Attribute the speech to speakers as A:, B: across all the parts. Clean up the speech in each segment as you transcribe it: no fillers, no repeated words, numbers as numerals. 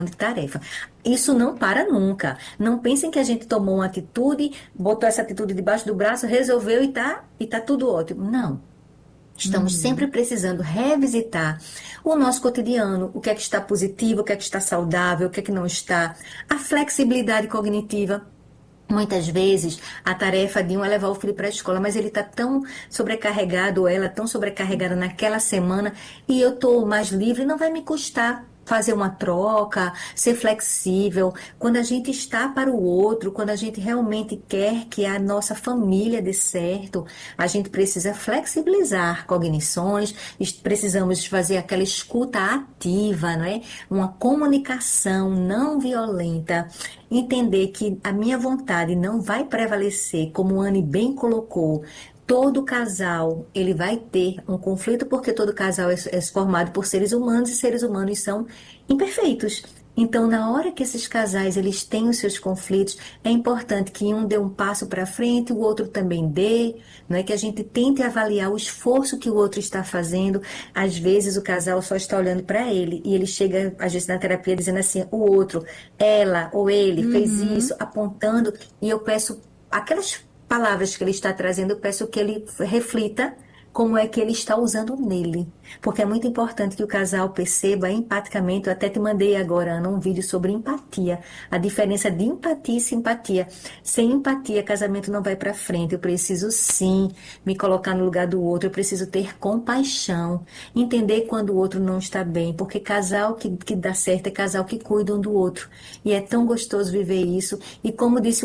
A: de tarefa. Isso não para nunca. Não pensem que a gente tomou uma atitude, botou essa atitude debaixo do braço, resolveu e tá tudo ótimo. Não. Estamos sempre
B: Uhum.
A: precisando revisitar o nosso cotidiano, o que é que está positivo, o que é que está saudável, o que é que não está. A flexibilidade cognitiva. Muitas vezes a tarefa de um é levar o filho para a escola, mas ele está tão sobrecarregado, ou ela tão sobrecarregada naquela semana, e eu estou mais livre, não vai me custar fazer uma troca, ser flexível. Quando a gente está para o outro, quando a gente realmente quer que a nossa família dê certo, a gente precisa flexibilizar cognições, precisamos fazer aquela escuta ativa, não é? Uma comunicação não violenta. Entender que a minha vontade não vai prevalecer, como o Anne bem colocou. Todo casal, ele vai ter um conflito porque todo casal é formado por seres humanos e seres humanos são imperfeitos. Então, na hora que esses casais eles têm os seus conflitos, é importante que um dê um passo para frente, o outro também dê, não é que a gente tente avaliar o esforço que o outro está fazendo. Às vezes o casal só está olhando para ele e ele chega às vezes na terapia dizendo assim, o outro, ela ou ele fez
B: Uhum.
A: isso, apontando, e eu peço aquelas palavras que ele está trazendo, eu peço que ele reflita como é que ele está usando nele. Porque é muito importante que o casal perceba empaticamente. Eu até te mandei agora, Ana, um vídeo sobre empatia. A diferença de empatia e simpatia. Sem empatia, casamento não vai para frente. Eu preciso sim me colocar no lugar do outro. Eu preciso ter compaixão. Entender quando o outro não está bem. Porque casal que dá certo é casal que cuida um do outro. E é tão gostoso viver isso. E como disse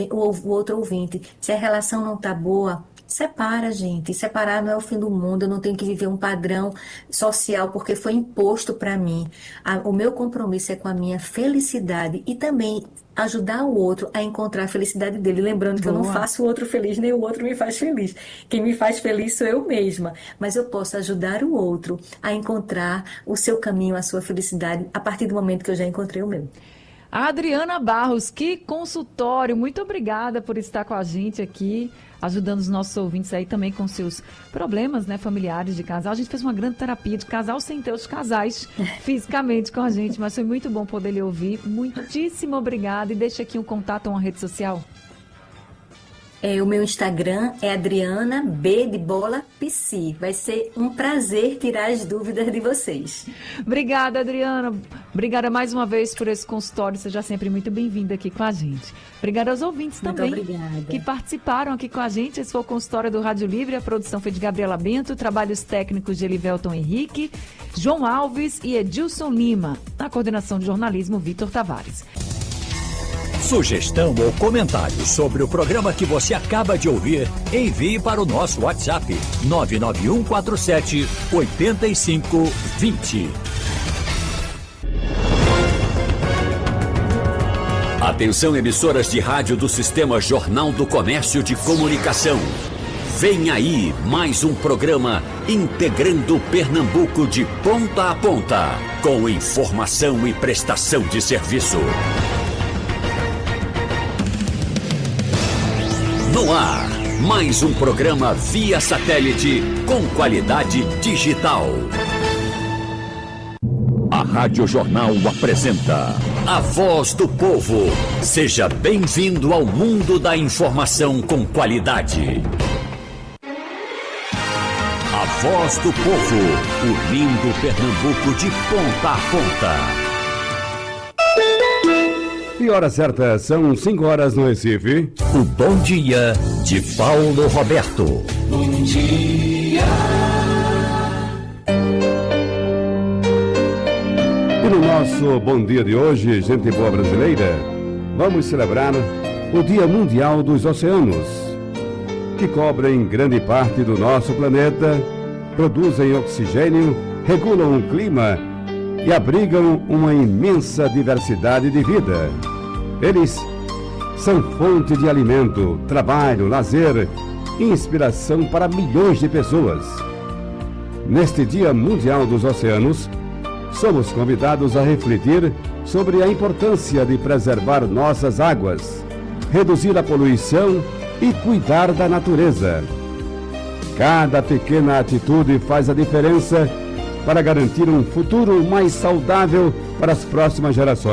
A: o outro ouvinte, se a relação não está boa, separa, gente. Separar não é o fim do mundo. Eu não tenho que viver um padrão social porque foi imposto para mim. O meu compromisso é com a minha felicidade e também ajudar o outro a encontrar a felicidade dele. Lembrando que eu não
B: Boa.
A: faço o outro feliz, nem o outro me faz feliz. Quem me faz feliz sou eu mesma. Mas eu posso ajudar o outro a encontrar o seu caminho, a sua felicidade, a partir do momento que eu já encontrei o meu.
B: A Adriana Barros, que consultório. Muito obrigada por estar com a gente aqui, ajudando os nossos ouvintes aí também com seus problemas, né, familiares de casal. A gente fez uma grande terapia de casal sem ter os casais fisicamente com a gente, mas foi muito bom poder lhe ouvir. Muitíssimo obrigada e deixa aqui um contato, uma rede social.
A: O meu Instagram é Adriana B de bola Psi. Vai ser um prazer tirar as dúvidas de vocês.
B: Obrigada, Adriana. Obrigada mais uma vez por esse consultório. Seja sempre muito bem-vinda aqui com a gente. Obrigada aos ouvintes
A: Muito
B: também que
A: obrigada.
B: participaram aqui com a gente. Esse foi o consultório do Rádio Livre. A produção foi de Gabriela Bento, trabalhos técnicos de Elivelton Henrique, João Alves e Edilson Lima. Na coordenação de jornalismo, Vitor Tavares.
C: Sugestão ou comentário sobre o programa que você acaba de ouvir, envie para o nosso WhatsApp 99147 8520. Atenção, emissoras de rádio do Sistema Jornal do Comércio de Comunicação. Vem aí mais um programa integrando Pernambuco de ponta a ponta, com informação e prestação de serviço. No ar, mais um programa via satélite com qualidade digital. A Rádio Jornal apresenta A Voz do Povo. Seja bem-vindo ao mundo da informação com qualidade. A Voz do Povo, unindo Pernambuco de ponta a ponta.
D: E hora certa, são 5 horas no Recife.
C: O Bom Dia de Paulo Roberto.
E: Bom dia.
D: E no nosso Bom Dia de hoje, gente boa brasileira, vamos celebrar o Dia Mundial dos Oceanos, que cobrem grande parte do nosso planeta, produzem oxigênio, regulam o clima e abrigam uma imensa diversidade de vida. Eles são fonte de alimento, trabalho, lazer e inspiração para milhões de pessoas. Neste Dia Mundial dos Oceanos, somos convidados a refletir sobre a importância de preservar nossas águas, reduzir a poluição e cuidar da natureza. Cada pequena atitude faz a diferença para garantir um futuro mais saudável para as próximas gerações.